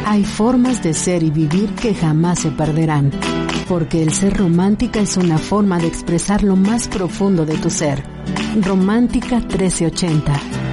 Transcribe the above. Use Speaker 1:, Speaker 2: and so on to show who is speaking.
Speaker 1: Hay formas de ser y vivir que jamás se perderán, porque el ser romántica es una forma de expresar lo más profundo de tu ser. Romántica 1380.